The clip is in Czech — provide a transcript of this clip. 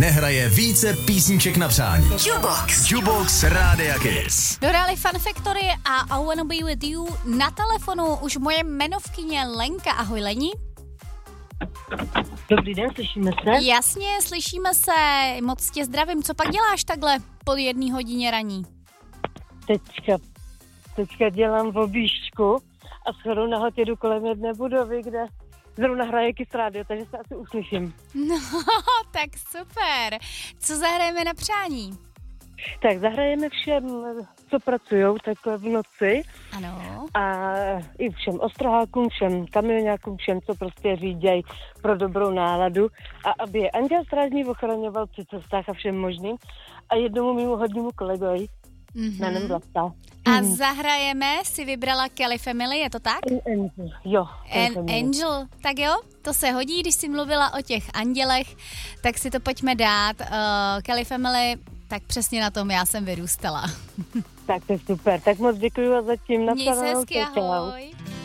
nehraje více písniček na přání. Jukebox Rádia Kiss. Dohráli Fun Factory a I Wanna Be With You. Na telefonu už moje jmenovkyně Lenka. Ahoj Leni. Dobrý den, slyšíme se? Jasně, slyšíme se. Moc tě zdravím. Co pak děláš takhle po 1 hodině raní? Teďka dělám objížďku a shodou náhod jedu kolem jedné budovy, kde zrovna hraje Kiss Radio, takže se asi uslyším. No, tak super. Co zahrajeme na přání? Tak zahrajeme všem, co pracujou takhle v noci. Ano. A i všem ostrahákům, všem kamionákům, všem, co prostě řídějí pro dobrou náladu. A aby je anděl strážný ochraňoval při cestách a všem možným. A jednomu mimo hodnímu kolegovi, jménem Vlasta. A zahrajeme, si vybrala Kelly Family, je to tak? Jo. Angel, tak jo, to se hodí, když jsi mluvila o těch andělech, tak si to pojďme dát. Kelly Family, tak přesně na tom já jsem vyrůstala. Tak to je super, tak moc děkuji a zatím. Měj se hezky, ahoj.